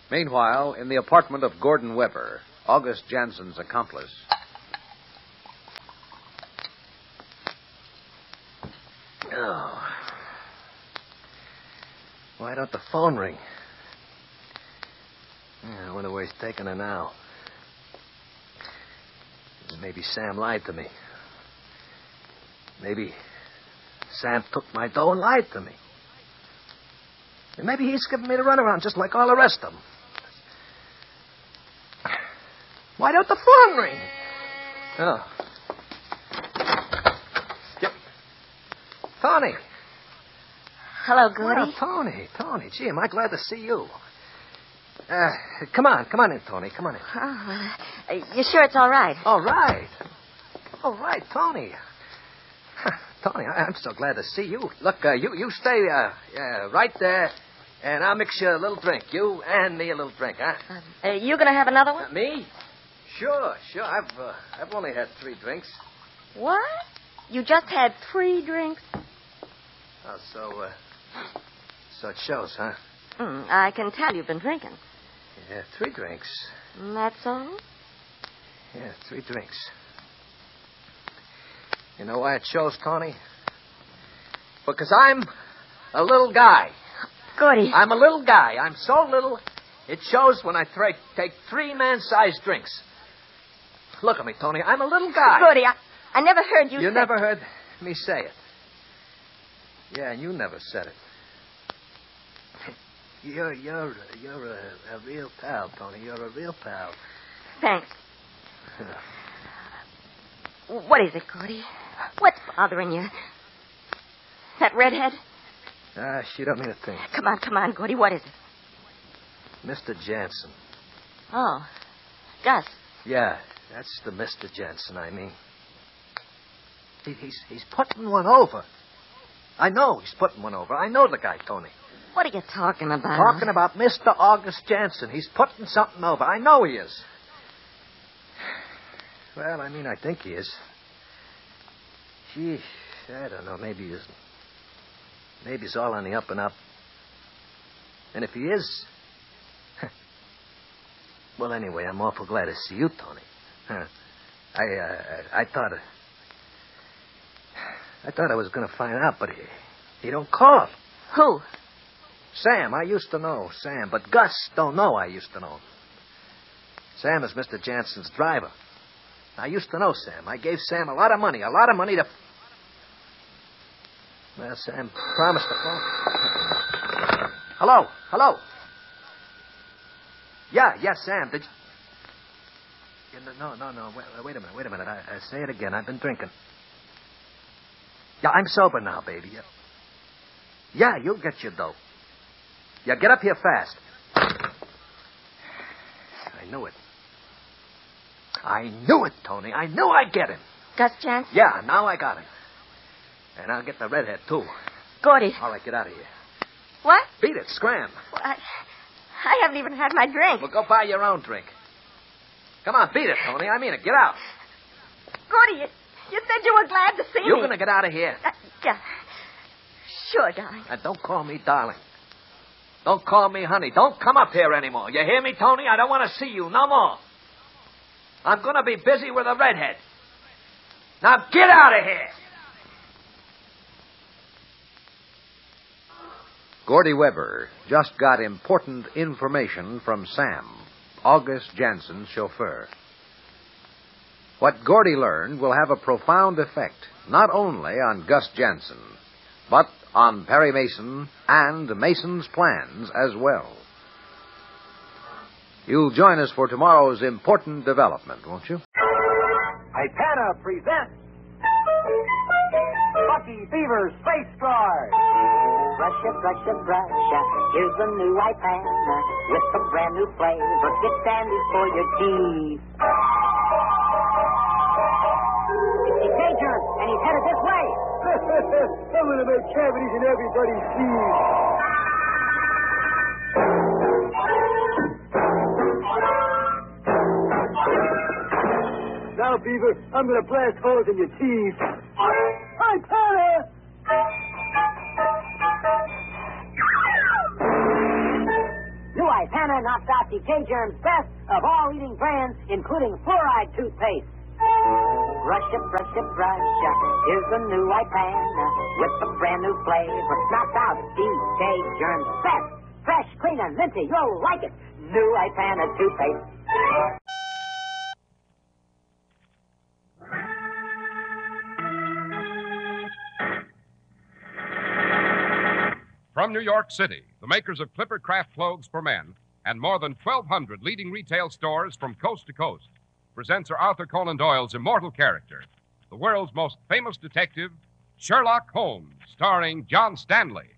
Meanwhile, in the apartment of Gordon Weber, August Jansen's accomplice. Oh. Why don't the phone ring? I wonder where he's taking her now. Maybe Sam lied to me. Maybe Sam took my dough and lied to me. And maybe he's giving me the runaround just like all the rest of them. Why don't the phone ring? Oh. Yep. Tony. Hello, Gordy. Well, Tony. Gee, am I glad to see you. Come on in, Tony. Come on in. Oh, you sure it's all right? All right, Tony. Tony, I'm so glad to see you. Look, you stay right there, and I'll mix you a little drink. You and me a little drink, huh? You gonna have another one? Me? Sure. I've only had 3 drinks. What? You just had 3 drinks? Oh, so it shows, huh? I can tell you've been drinking. Yeah, 3 drinks. That's all? Yeah, 3 drinks. You know why it shows, Tony? Because I'm a little guy. Gordy. I'm a little guy. I'm so little, it shows when I take 3 man-sized drinks. Look at me, Tony. I'm a little guy. Gordy, I never heard you say... You never heard me say it. Yeah, and you never said it. You're a real pal, Tony. You're a real pal. Thanks. What is it, Gordy? What's bothering you? That redhead? She don't mean a thing. Come on, Gordy. What is it? Mr. Jansen. Oh, Gus. Yeah, that's the Mr. Jansen, I mean. He's putting one over. I know he's putting one over. I know the guy, Tony. What are you talking about? Talking about Mr. August Jansen. He's putting something over. I know he is. Well, I mean, I think he is. Gee, I don't know. Maybe he's all on the up and up. And if he is... Well, anyway, I'm awful glad to see you, Tony. I thought I was going to find out, but he don't call. Who? Sam. I used to know Sam, but Gus don't know I used to know him. Sam is Mr. Jansen's driver. I used to know Sam. I gave Sam a lot of money to... Well, Sam promised to phone. Hello. Yeah, Sam. Did you... No. Wait a minute. I say it again. I've been drinking. Yeah, I'm sober now, baby. Yeah, you'll get your dope. Yeah, get up here fast. I knew it, Tony. I knew I'd get him. Gus Jansen? Yeah, now I got him. And I'll get the redhead, too. Gordy. All right, get out of here. What? Beat it, scram. Well, I haven't even had my drink. Well, go buy your own drink. Come on, beat it, Tony. I mean it. Get out. Gordy, you said you were glad to see me. You're going to get out of here. Yeah. Sure, darling. And don't call me darling. Don't call me honey. Don't come up here anymore. You hear me, Tony? I don't want to see you no more. I'm going to be busy with a redhead. Now get out of here. Gordy Weber just got important information from Sam, August Jansen's chauffeur. What Gordy learned will have a profound effect, not only on Gus Jansen, but on Perry Mason and Mason's plans as well. You'll join us for tomorrow's important development, won't you? Ipana presents Bucky Beaver's Space Cars. Brusha, here's the new Ipana with some brand new flavor. Get candies for your teeth. He's dangerous, and he's headed this way. I'm going to make cavities in everybody's teeth. Now, Beaver, I'm going to blast holes in your teeth. Ipana! New Ipana knocks out decay germs best of all eating brands, including fluoride toothpaste. Brush it, brush it, brush it. Here's the new Ipana with a brand new flavor. Knocks out decay germs best. Fresh, clean, and minty. You'll like it. New Ipana toothpaste. From New York City, the makers of Clipper Craft clothes for men and more than 1,200 leading retail stores from coast to coast present Sir Arthur Conan Doyle's immortal character, the world's most famous detective, Sherlock Holmes, starring John Stanley.